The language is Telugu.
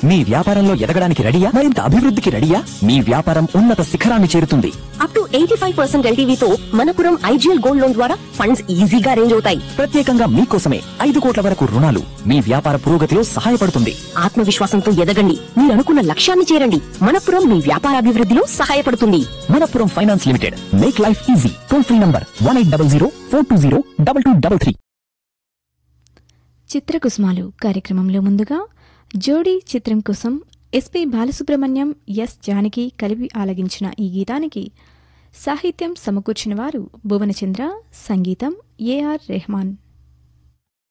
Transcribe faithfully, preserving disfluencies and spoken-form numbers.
మీ వ్యాపారంలో ఎదగడానికి రెడీయా? మరింత అభివృద్ధికి రెడీయా? మీ వ్యాపారం ఉన్నత శిఖరాన్ని చేరుతుంది. Up to eighty five percent ఎల్టీవీతో Manappuram IGL gold loan ద్వారా ఫండ్స్ ఈజీగా అరేంజ్ అవుతాయి. ప్రత్యేకంగా మీకోసమే ఐదు కోట్ల వరకు రుణాలు మీ వ్యాపార పురోగతిలో సహాయపడుతుంది. ఆత్మవిశ్వాసంతో ఎదగండి, మీరు అనుకున్న లక్ష్యాన్ని చేరండి. మనపురం మీ వ్యాపార అభివృద్ధిలో సహాయపడుతుంది. Manappuram finance limited, make life easy. Toll free number one eight double zero four two zero double two double three. చిత్రకుసుమాలు కార్యక్రమంలో ముందుగా జోడీ చిత్రం కోసం ఎస్పి బాలసుబ్రహ్మణ్యం, ఎస్ జానకి కలిపి ఆలగించిన ఈ గీతానికి సాహిత్యం సమకూర్చిన వారు భువనచంద్ర, సంగీతం ఏఆర్ రెహమాన్.